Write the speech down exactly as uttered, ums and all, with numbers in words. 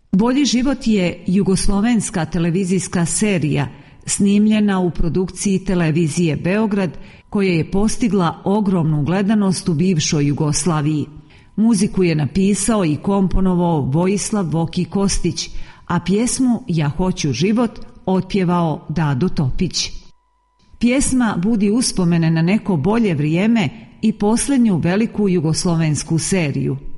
Bolji život je jugoslovenska televizijska serija snimljena u produkciji Televizije Beograd, koja je postigla ogromnu gledanost u bivšoj Jugoslaviji. Muziku je napisao i komponovao Vojislav Voki Kostić, a pjesmu Ja hoću život otpjevao Dado Topić. Pjesma budi uspomene na neko bolje vrijeme i posljednju veliku jugoslovensku seriju.